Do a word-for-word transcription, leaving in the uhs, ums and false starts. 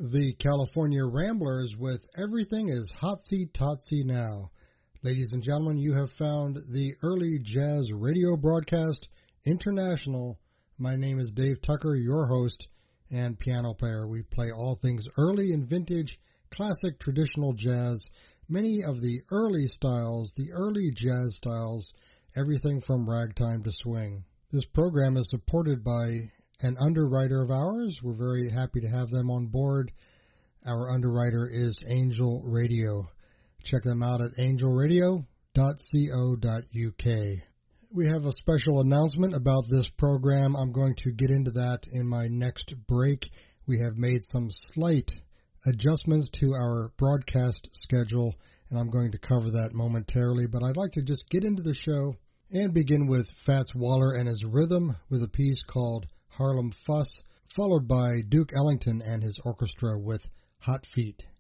the California Ramblers with Everything is Hotsy-Totsy Now. Ladies and gentlemen, you have found the Early Jazz Radio Broadcast International. My name is Dave Tucker, your host and piano player. We play all things early and vintage, classic, traditional jazz, many of the early styles, the early jazz styles, everything from ragtime to swing. This program is supported by an underwriter of ours. We're very happy to have them on board. Our underwriter is Angel Radio. Check them out at angel radio dot co dot u k. We have a special announcement about this program. I'm going to get into that in my next break. We have made some slight adjustments to our broadcast schedule, and I'm going to cover that momentarily. But I'd like to just get into the show and begin with Fats Waller and his rhythm with a piece called Harlem Fuss, followed by Duke Ellington and his orchestra with Hot Feet.